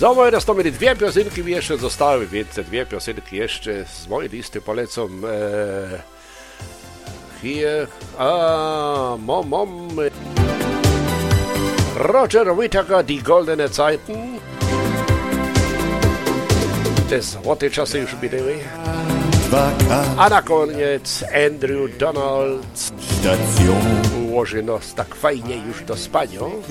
Za moje nastąpiły dwie piosenki mi jeszcze zostały, więc te dwie piosenki jeszcze z mojej listy polecam. Hier, Roger Whittaker, Die Goldene Zeiten. Te złote czasy już minęły. A na koniec Andrew Donald ułoży nas tak fajnie już do spania.